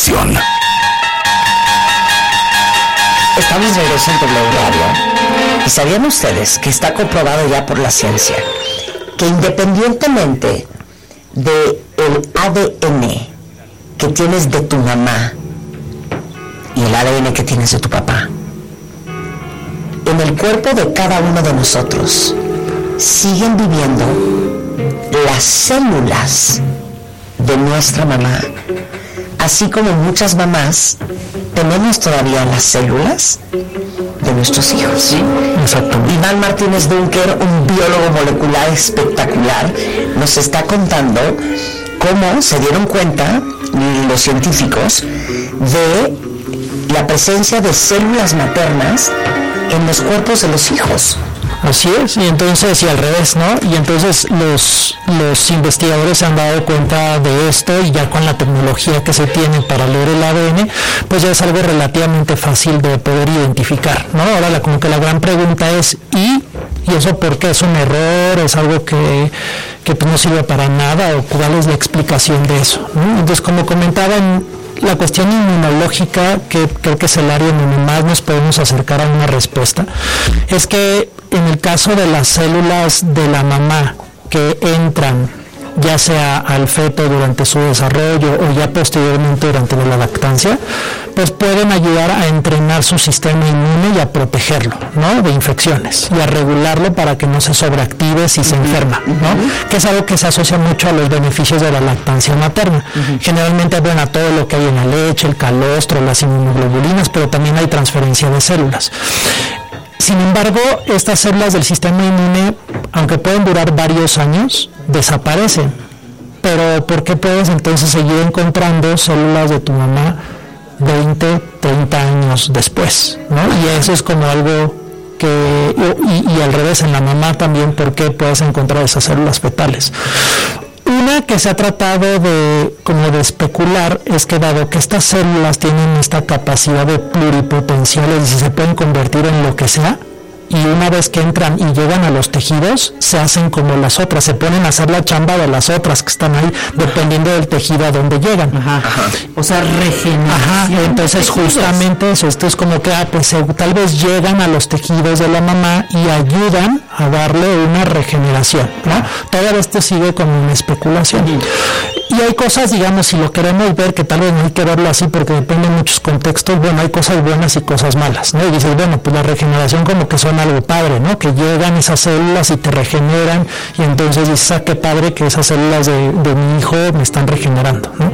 información. Estamos de regreso en W Radio. ¿Y sabían ustedes que está comprobado ya por la ciencia que independientemente del ADN que tienes de tu mamá y el ADN que tienes de tu papá, en el cuerpo de cada uno de nosotros siguen viviendo las células de nuestra mamá, así como muchas mamás tenemos todavía las células de nuestros hijos? Sí, exacto. Iván Martínez Dunker, un biólogo molecular espectacular, nos está contando cómo se dieron cuenta los científicos de la presencia de células maternas en los cuerpos de los hijos. Así es, y entonces, y al revés, ¿no? Y entonces los investigadores se han dado cuenta de esto, y ya con la tecnología que se tiene para leer el ADN, pues ya es algo relativamente fácil de poder identificar, ¿no? Ahora como que la gran pregunta es, ¿y eso por qué? ¿Es un error? ¿Es algo que pues no sirve para nada? ¿O cuál es la explicación de eso, ¿no? Entonces, como comentaban, la cuestión inmunológica, que creo que es el área en donde más nos podemos acercar a una respuesta, es que en el caso de las células de la mamá que entran ya sea al feto durante su desarrollo o ya posteriormente durante la lactancia, pues pueden ayudar a entrenar su sistema inmune y a protegerlo, ¿no?, de infecciones, y a regularlo para que no se sobreactive si se enferma, ¿no?, que es algo que se asocia mucho a los beneficios de la lactancia materna. Generalmente, bueno, a todo lo que hay en la leche, el calostro, las inmunoglobulinas, pero también hay transferencia de células. Sin embargo, estas células del sistema inmune, aunque pueden durar varios años, desaparecen. Pero ¿por qué puedes entonces seguir encontrando células de tu mamá 20, 30 años después, ¿no? Y eso es como algo que... Y al revés, en la mamá también, ¿por qué puedes encontrar esas células fetales? Una que se ha tratado de especular es que, dado que estas células tienen esta capacidad de pluripotencial, es decir, se pueden convertir en lo que sea, y una vez que entran y llegan a los tejidos, se hacen como las otras, se ponen a hacer la chamba de las otras que están ahí, dependiendo del tejido a donde llegan. O sea, regeneración. Entonces justamente eso, esto es como que pues tal vez llegan a los tejidos de la mamá y ayudan a darle una regeneración, ¿no? Todo esto sigue como una especulación. Y hay cosas, digamos, si lo queremos ver, que tal vez no hay que verlo así porque depende de muchos contextos, bueno, hay cosas buenas y cosas malas, ¿no? Y dices, bueno, pues la regeneración como que suena algo padre, ¿no? Que llegan esas células y te regeneran, y entonces dices, ah, qué padre que esas células de mi hijo me están regenerando, ¿no?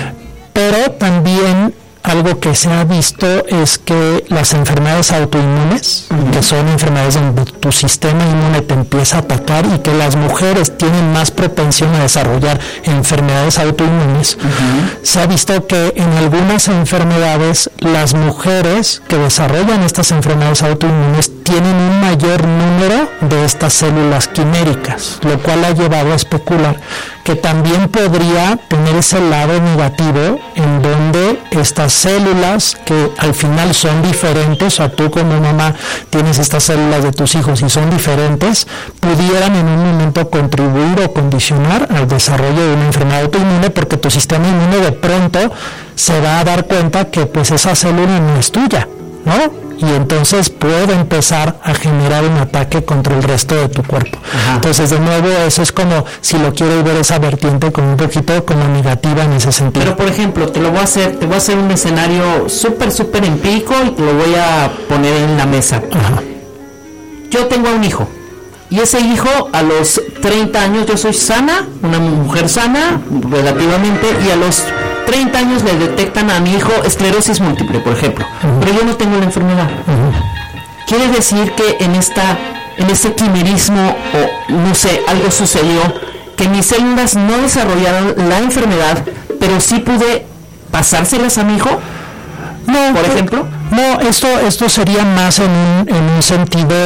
Pero también algo que se ha visto es que las enfermedades autoinmunes, que son enfermedades donde tu sistema inmune te empieza a atacar, y que las mujeres tienen más propensión a desarrollar enfermedades autoinmunes, se ha visto que en algunas enfermedades las mujeres que desarrollan estas enfermedades autoinmunes tienen un mayor número de estas células quiméricas, lo cual ha llevado a especular que también podría tener ese lado negativo, en donde estas células, que al final son diferentes, o sea, tú como mamá tienes estas células de tus hijos y son diferentes, pudieran en un momento contribuir o condicionar al desarrollo de una enfermedad autoinmune, porque tu sistema inmune de pronto se va a dar cuenta que pues esa célula no es tuya, ¿no? Y entonces puede empezar a generar un ataque contra el resto de tu cuerpo. Entonces, de nuevo, eso es como, si lo quieres ver, esa vertiente como un poquito como negativa en ese sentido. Pero, por ejemplo, te voy a hacer un escenario súper empírico, y te lo voy a poner en la mesa. Yo tengo un hijo, y ese hijo a los 30 años, yo soy sana, una mujer sana relativamente, y a los 30 años le detectan a mi hijo esclerosis múltiple, por ejemplo, pero yo no tengo la enfermedad. Quiere decir que en ese quimerismo, o no sé, algo sucedió, que mis células no desarrollaron la enfermedad, pero sí pude pasárselas a mi hijo. No, por ejemplo. No, esto sería más en un sentido